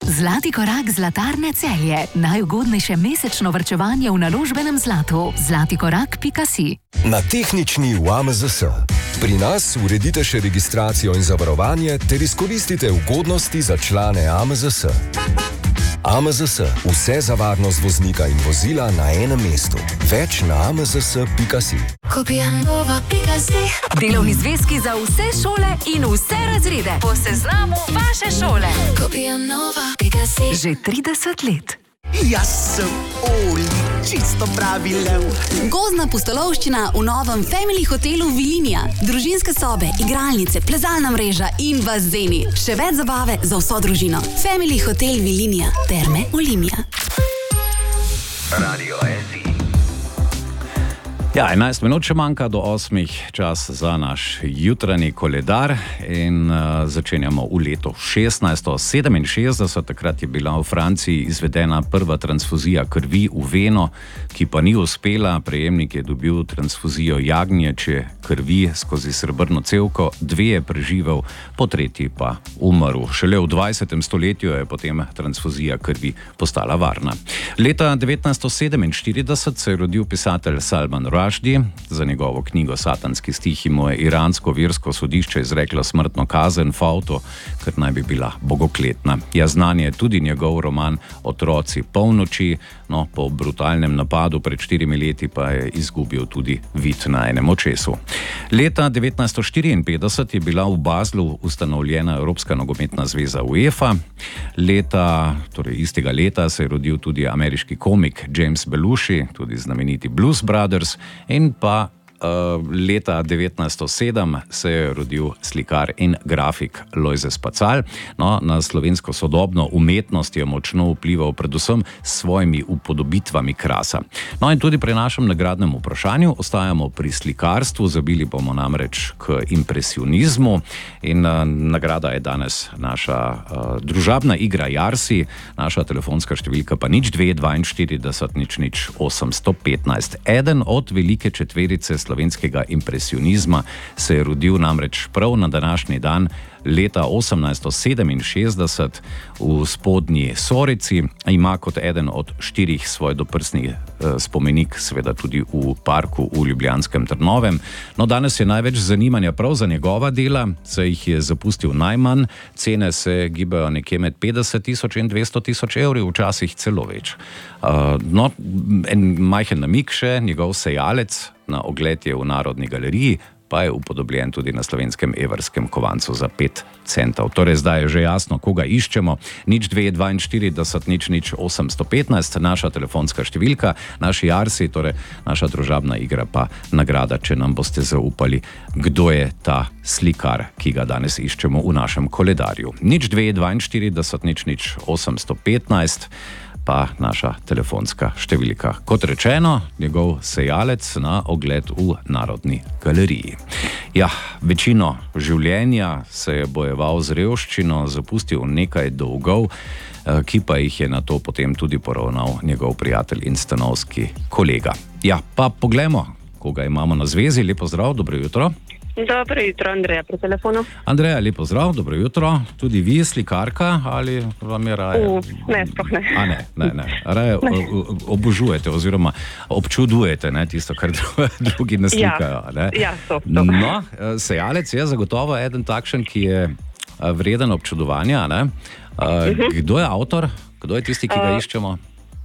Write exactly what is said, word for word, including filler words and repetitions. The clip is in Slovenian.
Zlati korak Zlatarne Celje. Najugodnejše mesečno varčevanje v naložbenem zlatu. zlatikorak pika si. Na tehnični v A M Z S. Pri nas uredite še registracijo in zavarovanje ter izkoristite ugodnosti za člane A M Z S. A M Z S. Vse za varnost voznika in vozila na enem mestu. Več na a m z s pika si. Kopijanova pika si. Delovni zvezki za vse šole in vse razrede. Po seznamu vaše šole. Kopijanova pika si. Že trideset let. Jaz sem Oli, čisto pravi lev. Gozdna pustolovščina v novem Family hotelu Vilinija. Družinske sobe, igralnice, plezalna mreža in bazeni. Še več zabave za vso družino. Family hotel Vilinija. Terme Olimia. Radio S I. Ja, enajst minut še manjka do osmih, čas za naš jutranji koledar in uh, začenjamo v letu šestnajststo sedeminšestdeset. Takrat je bila v Franciji izvedena prva transfuzija krvi v veno, ki pa ni uspela. Prejemnik je dobil transfuzijo jagnječe krvi skozi srebrno cevko, dve je preživel, po tretji pa umrl. Šele v dvajsetem stoletju je potem transfuzija krvi postala varna. Leta devetnajststo sedeminštirideset se je rodil pisatelj Salman Rushdie. Za njegovo knjigo Satanski stihi mu je iransko versko sodišče izreklo smrtno kazen Fauto, ker naj bi bila bogokletna. Ja, znan je tudi njegov roman Otroci polnoči, no, po brutalnem napadu pred štirimi leti pa je izgubil tudi vid na enem očesu. Leta devetnajststo štiriinpetdeset je bila v Baslu ustanovljena Evropska nogometna zveza UEFA. Leta, torej istega leta se je rodil tudi ameriški komik James Belushi, tudi znameniti Blues Brothers. In pa uh, leta devetnajststo sedem se je rodil slikar in grafik Lojze Spacal. No, na slovensko sodobno umetnost je močno vplival predvsem s svojimi upodobitvami krasa. No in tudi pri našem nagradnem vprašanju ostajamo pri slikarstvu, zabili bomo namreč k impresionizmu in uh, nagrada je danes naša uh, družabna igra Jarsi, naša telefonska številka pa nič dve dvainštirideset nič nič osemsto petnajst. Eden od velike četverice slovenskega impresionizma se je rodil namreč prav na današnji dan leta osemnajststo sedeminšestdeset v Spodnji Sorici. Ima kot eden od štirih svoj doprsni spomenik, seveda tudi v parku v ljubljanskem Trnovem. No, danes je največ zanimanja prav za njegova dela, saj jih je zapustil najmanj. Cene se gibajo nekje med petdeset tisoč in dvesto tisoč evri, včasih celo več. Uh, no, en majhen namig še, njegov sejalec na ogled je v Narodni galeriji, pa je upodobljen tudi na slovenskem evrskem kovancu za pet centov. Torej, zdaj je že jasno, koga iščemo. nič dve dvainštirideset nič nič osemsto petnajst, naša telefonska številka, naši Jarsi, torej naša družabna igra pa nagrada, če nam boste zaupali, kdo je ta slikar, ki ga danes iščemo v našem koledarju. nič dve dvainštirideset nič nič osemsto petnajst, pa naša telefonska številka. Kot rečeno, njegov sejalec na ogled v Narodni galeriji. Ja, večino življenja se je bojeval z revščino, zapustil nekaj dolgov, ki pa jih je na to potem tudi poravnal njegov prijatelj in stanovski kolega. Ja, pa poglejmo, koga imamo na zvezi. Lepo zdrav, dobro jutro. Dobro jutro, Andreja pri telefonu. Andreja, lepo zdrav, dobro jutro. Tudi vi slikarka ali vam je raje? Uh, ne, sploh ne. A ne, ne, ne. Raje ne. Obožujete oziroma občudujete ne, tisto, kar drugi ne slikajo. Ja, ne? ja so. No, sejalec je zagotovo eden takšen, ki je vreden občudovanja. Ne? Uh, kdo je avtor? Kdo je tisti, ki ga iščemo?